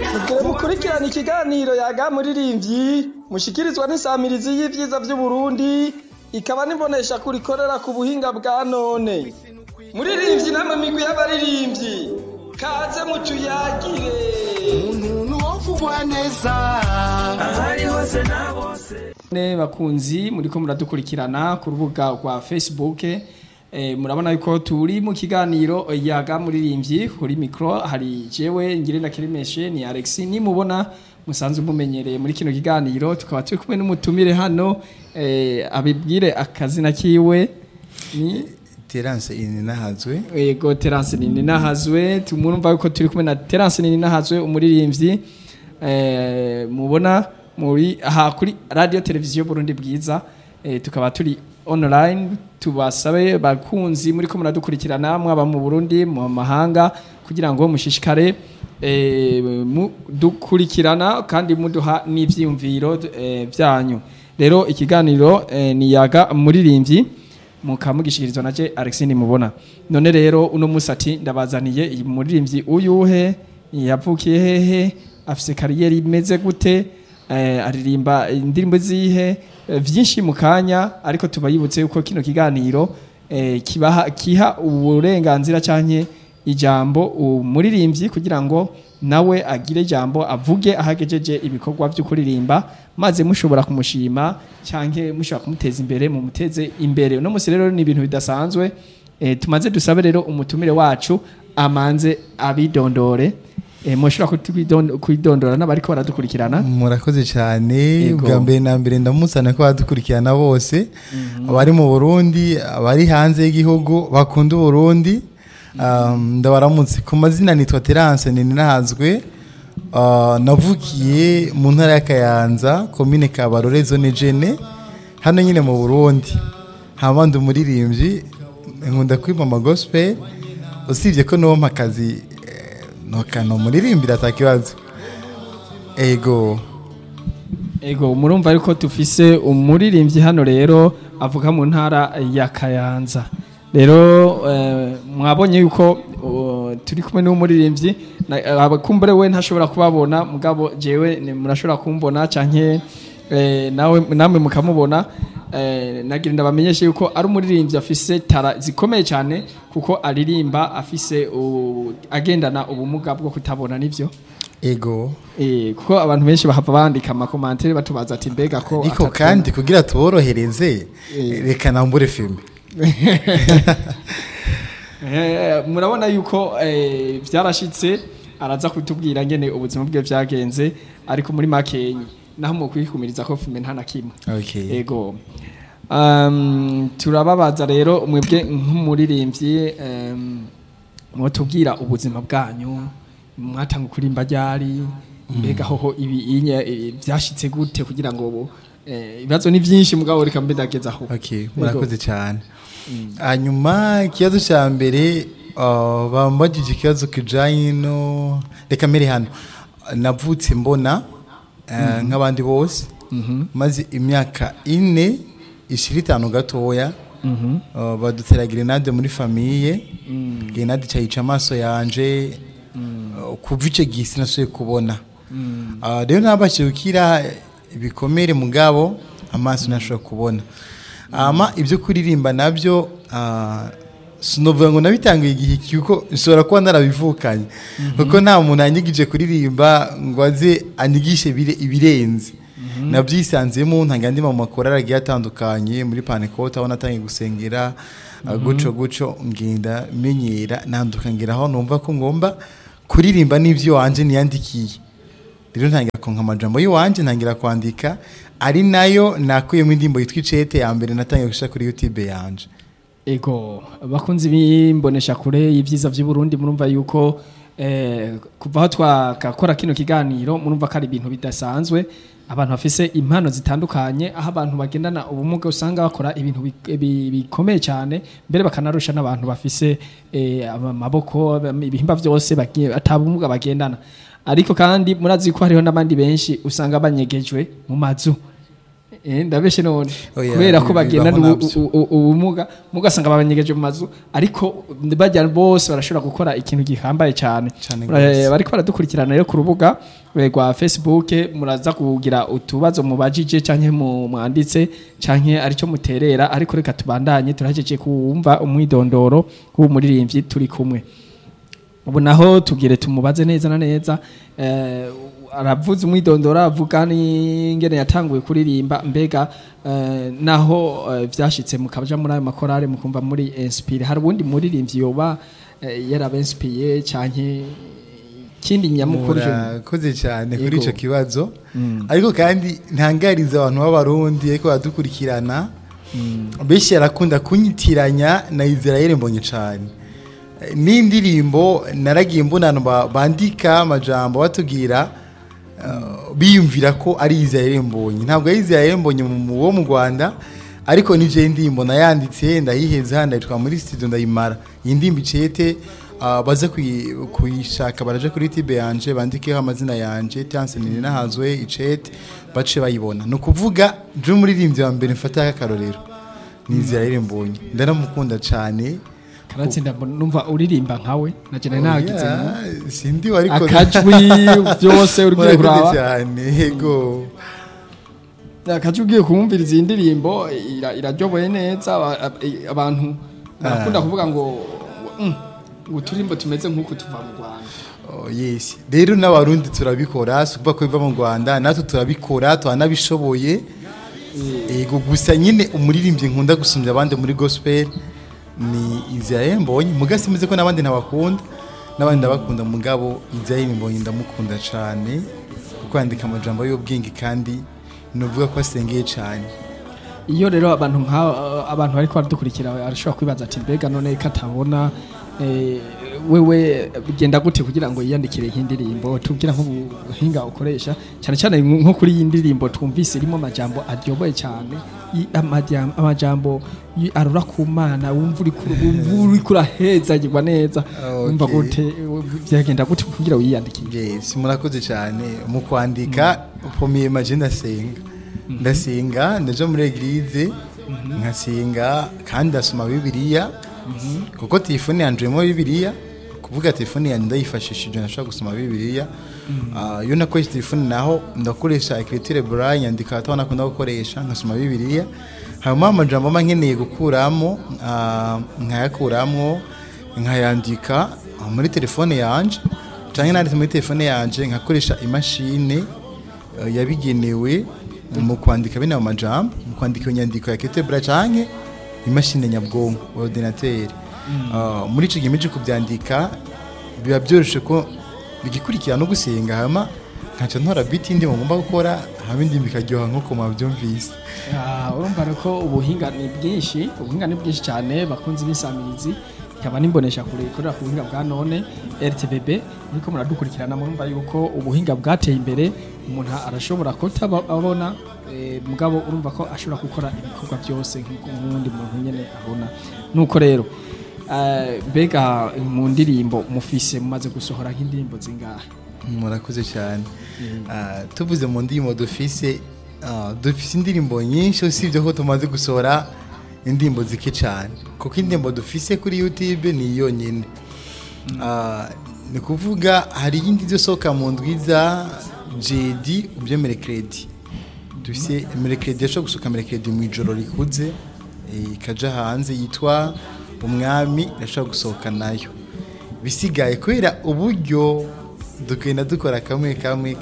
Mugire mukurikirana ikiganiro yaga muririmbyi mushikirizwa n'isamirizi y'ivyiza vy'u Burundi ikaba nibonesha kurikorera ku buhinga bwa none. Muririmbyi namwe migwi y'abaririmbyi kaze mutuyagire. Umuntu wovugwa neza ahari hose na bose. Ne bakunzi muriko muradukurikirana ku rubuga rwa Facebook. Murabona yuko turi mu kiganiro yaga muririmbyi kuri micro hari jewe Ngirenda Kiremeshe ni Alexis nimubona musanzwe mumenyereye muri kino kiganiro tukaba turi kumwe n'umutumire hano abibwire akazina kiwe ni Terence Ninahazwe. Yego Terence Ninahazwe tumurumva yuko turi kumwe na Terence Ninahazwe umuririmbyi mubona muri aha kuri radio televiziyo Burundi bwiza tukaba turi online tubasabe bakunzi muri ko muradukurikirana mwaba mu Burundi mu mahanga kugira ngo mushishikare dukurikirana kandi muduha n'ivyiyumviro byanyu. Rero ikiganiro ni yaga muririmbyi mukamugishikirizwa naje Alexis mubona. None rero uno musati ndabazaniye muririmbyi uyuhe yavukiye hehe afise kariyeri imeze gute aririmba indirimbo zihe vyinshi mukanya ariko tubayibutse yuko kino kiganiro kiha uburenganzira canke ijambo umuririmbyi kugira ngo nawe agire ijambo avuge ahagejeje ibikorwa byo kuririmba maze mushobora kumushima canke mushobora kumuteza imbere mu muteze imbere. Uno musi rero ni ibintu bidasanzwe tumaze dusabe rero umutumire wacu amanze abidondore mushobora kwidondora n'abariko baradukurikirana. Murakoze cyane bwa mbere na mbere ndamusana ko badukurikirana bose abari mu Burundi abari hanze y'igihugu bakunda Burundi ndabaramutse ku mazina nitwa Terence Ninahazwe navukiye mu ntara ya Kayanza commune Kabarore zone Jene hano nyine mu Burundi habandi umuririmbyi nkunda kwimama gospel usibye ko no mpakazi no muririmbira atakibazo. Ego murumva ariko tufise umuririmbyi hano rero avuga mu ntara ya Kayanza. Rero mwabonye yuko turi kumwe n'umuririmbyi abakumbure we ntashobora kubabona mugabo jewe murashobora kumbona canke namwe mukamubona. Nagira ndabamenyeshe yuko ari umuririmbyi afise tara zikomeye cyane kuko aririmba afise agendana ubumuga bwo kutabona nivyo. Kuko abantu benshi bahava bandika amakomantere batubaza ati mbega ko ariko kandi kugira tuborohereze reka nambure filme. Murabona yuko byarashitse araza kutubwira ngene ubuzima bwe byagenze ariko muri makenyi naho mu kwikumiriza ko filme nta nakimwe. Ego turababaza rero mwebwe nk'umuririmbyi mwotubwira ubuzima bwanyu mwatanga kurimba ryari mbega hoho ibi byashitse gute kugira ngo ibibazo ni byinshi mugabo reka mbe ndageza aho. Murakoze cyane. Hanyuma ikibazo cya mbere bambagije ikibazo kijanye no reka mere hano navutse mbona nk'abandi bose maze imyaka 4 25 gatoya badutera grenade muri famille grenade cyayica amaso yanje kuva ico gisi nasuye kubona rero nabashukira ibikomere mugabo amaso nashobora kubona ibyo kuririmba nabyo sinovuga ngo nabitangiye igihe cyuko nshobora kuba narabivukanye kuko nta muntu anyigije kuririmba ngo aze anyigishe ibirenze nabyisanzemo ntangandi mu makorara agiye atandukanye muri Pentecote aho natangiye gusengera guco ngenda menyera nandukangira aho numva ko ngomba kuririmba n'ivyo wanje niyandikiye. Rero ntangira konka amajambo yiwanje ntangira kwandika ari nayo nakuyemo indimbo yitwa Icete ya mbere natangiye gushaka kuri YouTube yanje. Bakunzi bimbonesha kure y'ivyiza vy'u Burundi murumva yuko kuva aho twakakora kino kiganiro murumva ko ari ibintu bidasanzwe abantu bafise impano zitandukanye aho abantu bagendana ubumuga usanga bakora ibintu bikomeye cyane mbere bakanarusha n'abantu bafise amaboko ibihimba byose atabumuga bagendana. Ariko kandi murazi ko hariho n'abandi benshi usanga banyegejwe mu mazu ndabeshe none Oya, kubera ko bibaho bagenda navyo. ubumuga mugasanga babanyegeje mu mazu ariko bajya bose barashobora gukora ikintu gihambaye cyane Cane gose. bariko baradukurikirana rero ku rubuga rwa Facebook muraza kugira utubazo mubajije canke mwanditse canke arico muterera ariko reka tubandanye turahejeje kumva umwidondoro w'umuririmbyi turi kumwe ubu naho tugire tumubaze neza na neza aravuze umwidondoro avuga n'ingene yatanguye kuririmba mbega naho vyashitse mukaja muri ayo makorale mukumva muri inspire hari ubundi muririmbyi yoba yarabenspiye canke kindi nyamukuru murakoze cyane kuri ico kibazo ariko kandi ntangariza abantu b'abarundi ariko badukurikirana benshi yarakunda kunyitiranya na Israel Mbonyi cyane n'indirimbo naragiye mbonano bandika amajambo batubwira biyumvira ko ari Israel Mbonyi ntabwo ari Israel Mbonyi wo mu Rwanda ariko nije indirimbo nayanditse ndayiheza ndayitwa muri studio ndayimara iyi ndimbo icete baze kuyishaka baraje kuri tibe yanje bandikeho amazina yanje Tansenine nahazwe icete bace bayibona no kuvuga je muririmbyi wa mbere mfata akarorero ni Israel Mbonyi ndaramukunda cyane karatsinda numva uririmba nkawe naje nagize sindi wariko akajwi byose urigiye kuraba cyane yego akajwi ugiye kumviriza indirimbo iraryoboye neza abantu barakunda kuvuga ngo uturimbo tumeze nk'uko tuva mu Rwanda yes rero n'abarundi turabikora suba ko biva mu Rwanda natwe turabikora twanabishoboye yego gusa nyine umuririmbyi nkunda gusumbya abandi muri gospel ni Israel Mbonyi mugasi muze ko nabandi ntabakunda nabandi ndabakunda mugabo Israel Mbonyi ndamukunda cyane kuko yandika amajambo y'ubwenge kandi nuvuga ko asengeye cyane iyo rero abantu bariko baradukurikira arashobora kwibaza ati mbega none katabona wewe bigenda gute kugira ngo yiyandikire nk'indirimbo tubwira nk'ubuhinga ukoresha cyane cyane nko kuri iyi ndirimbo twumvise irimo amajambo aryoboye cyane amajambo arura ku mana wumva uri kurahezagirwa neza wumva gute byagenda gute kugira uyiyandikire yes murakoze cyane mu kwandika premier magenda ndasenga ndaje muri eglise nkasenga kandi ndasoma bibiliya kuko telefone yanje mo bibiliya kuvuga telefone yanjye ndayifashishije nashaka gusoma bibiliya yo nakoresha telefone naho ndakoresha écriture braille nyandika atabona ko ndakoresha nkasoma bibiliya hanyuma amajambo mankeneye gukuramo nkayakuramo nkayandika muri telefone yanje cyangwa nanditse muri telefone yanje nkakoresha imashine yabigenewe mu kwandika bino amajambo mu kwandika inyandiko ya écriture braille cyangwa imashine nyabwonko ordinateur muri ico gihe kubyandika biba byoroshe ko bigikurikira no gusenga hama nkaca ntora beat indi ngomba gukora hama indi bikajyoha nko mabyumvise urumva ko ubuhinga ni bwinshi cyane bakunze bisamirizi ikaba nimbonesha kure ikorera ku buhinga bwa none RTBB niko muradukurikirana murumva yuko ubuhinga bwateye imbere umuntu arashobora kutababona mugabo urumva ko ashobora gukora ibikorwa byose nk'undi muntu nyene abona nuko rero mbega mu ndirimbo mufise mumaze gusohora nk'indirimbo zingahe murakoze cyane tuvuze mu ndirimbo dufise indirimbo nyinshi usibye ko tumaze gusohora indirimbo zike cyane kuko indirimbo dufise kuri YouTube ni yonyine ni kuvuga hari iyindi zosohoka mu ndwiza jeudi ubyemere credit dufise mercredi yasho gusuka mercredi mu ijoro rikuze ikaja hanze yitwa umwami yasho gusohoka nayo bisigaye kwera uburyo dukenda dukora kamwe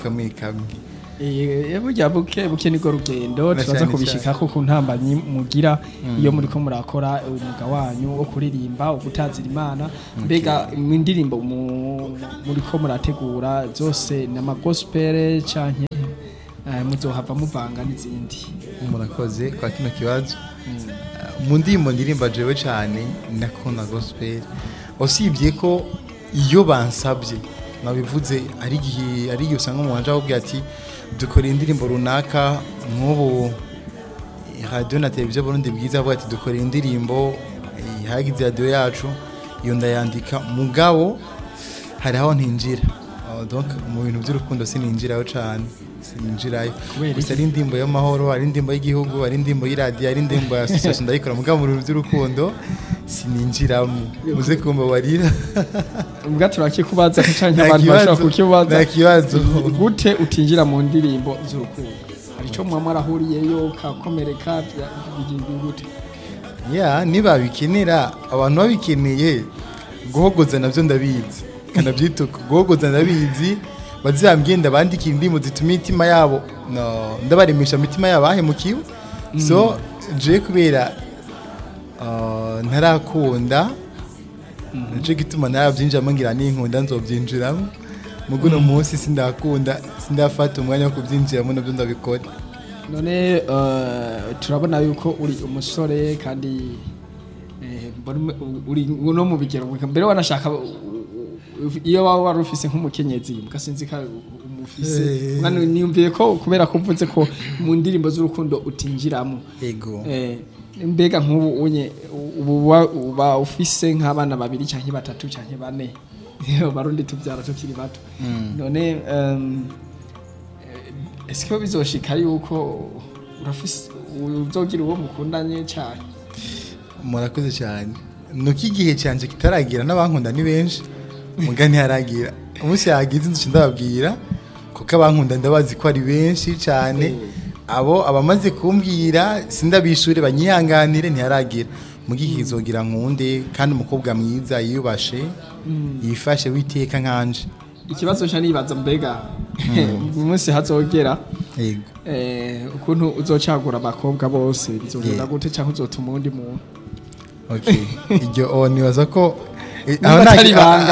burya buke niko rugendo tubaza kubishikako ku ntambanyi mugira iyo muri ko murakora umwuga wanyu wo kuririmba ugutazira Imana mbega indirimbo muri ko murategura zose n'ama gospel canke muzohava muvanga n'izindi murakoze kwa kino kibazo mu ndirimbo ndirimba jewe cyane nakona gospel usibye ko iyo bansabye nabivuze ari gihe usanga mu wanje ahubwo ati dukora indirimbo runaka nk'ubu radio na televiziyo Burundi bwiza avuga ati dukora indirimbo hagize radio yacu iyo ndayandika mugabo hari aho ntinjira donc mu bintu by'urukundo sininjirayo cyane sininjirayo Kubera gusa iki? ari indirimbo y'amahoro ari indirimbo y'igihugu ari indirimbo y'iradiyo ari indirimbo ya association ndayikora mugabo mu bintu by'urukundo sininjiramo muze kumbabarira ubwa turakikubaza ko canke Nta abantu kibazo, bashobora kukibaza nta kibazo. gute utinjira mu ndirimbo z'urukundo arico mwamwe arahuriyeyo kakomereka bigiye gute ya niba bikenera abantu babikeneye guhogoza navyo ndabizi kanabyituka guhogoza ndabizi bazambye bandikira indirimbo zituma imitima yabo ndabaremesha imitima yabo ahemukiwe so je kubera ntarakunda nico gituma narabyinjiramo ngira n'inkunda nzobyinjiramo mugo no munsi sindakunda sindafata umwanya wo kubyinjiramo nabyo ndabikora none turabona yuko uri umusore kandi uri no mu bigero mbere wanashaka iyo waba wari ufise nk'umukenyezi mugasinzi ka umufise mwana niyumviye ko kubera ko mvuze ko mu ndirimbo z'urukundo utinjiramo yego mbega nk'ubu unye uba ufise nk'abana babiri canke batatu canke bane barundi tubyara tukiri bato none eske bizoshika yuko urafise uzogira uwo mukundanye cyane murakoze cyane nuko igihe cyanje kitaragira n'abankunda ni benshi mugani haragira umunsi yagize nzi ndababwira kuko abankunda ndabazi ko ari benshi cyane abo abamaze kumbwira sindabishure banyihanganire ntiharagira mugihe kizogira nkunde kandi umukobwa mwiza yiyubashe yifashe witeka nkanje ikibazo cyo nibaza mbega umunsi hazogera yego ukuntu uzocagura abakobwa bose bizogenda gute cyangwa uzotuma undi muntu okay iryo nibaza ko aho ntari banga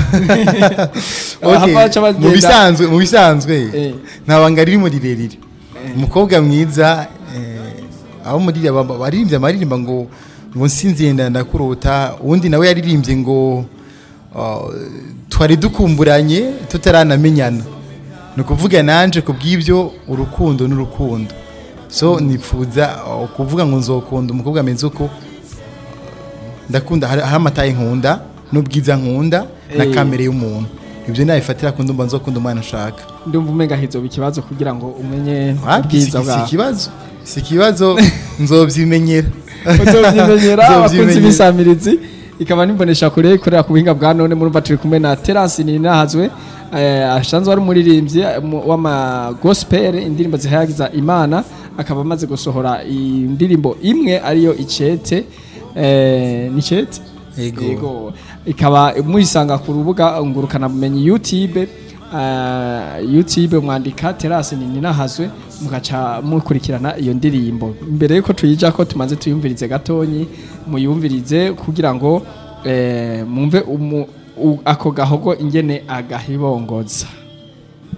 mu bisanzwe ntabanga riri muri rirerire umukobwa mwiza aho muri baririmbye amaririmba ngo nsinziye ndakuruta uwundi nawe yaririmbye ngo twari dukumburanye tutaranamenyana ni ukuvuga nanje ku bw'ibyo urukundo n'urukundo so nipfuza kuvuga ngo nzokunda umukobwa ameze uko ndakunda hari amataye nkunda n'ubwiza nkunda na kamere y'umuntu ibyo nabifatira ku ndumva nzokunda umwana ushaka ndumva umenga hizoba ikibazo kugira ngo umenye ubwiza bwawe si ikibazo nzobyimenyera abakunzi b'isamirizi ikaba nimbonesha kure kurera ku buhinga bwa none murumva turi kumwe na Terence Ninahazwe ashanzwe ari umuririmbyi w'ama gospel indirimbo zihayagiza Imana akaba amaze gusohora indirimbo imwe ariyo icete ni cete yego ikaba muyisanga ku rubuga ngurukana bumenyi YouTube mwandika Terence Ninahazwe mugaca mukurikirana iyo ndirimbo mbere yuko tuyija ko tumaze tuyumvirize gatonyi muyumvirize kugira ngo mumve ako gahogo ingene agahibongoza